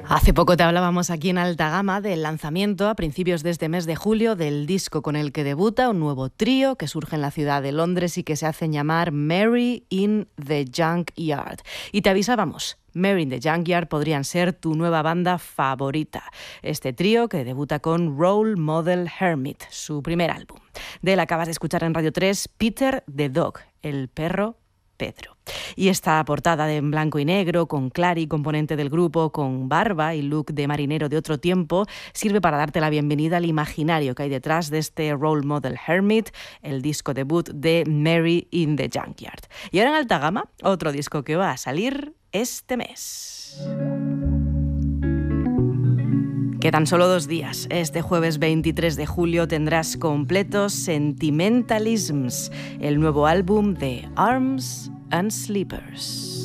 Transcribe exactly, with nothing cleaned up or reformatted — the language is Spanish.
Hace poco te hablábamos aquí en Alta Gama del lanzamiento a principios de este mes de julio del disco con el que debuta un nuevo trío que surge en la ciudad de Londres y que se hacen llamar Mary in the Junkyard. Y te avisábamos, Mary in the Junkyard podrían ser tu nueva banda favorita. Este trío que debuta con Role Model Hermit, su primer álbum. De él acabas de escuchar en Radio tres Peter the Dog, el perro Pedro. Y esta portada de en blanco y negro, con Clary, componente del grupo, con barba y look de marinero de otro tiempo, sirve para darte la bienvenida al imaginario que hay detrás de este Role Model Hermit, el disco debut de Mary in the Junkyard. Y ahora en Alta Gama, otro disco que va a salir este mes. Quedan solo dos días. Este jueves veintitrés de julio tendrás completo Sentimentalisms, el nuevo álbum de Arms and Sleepers.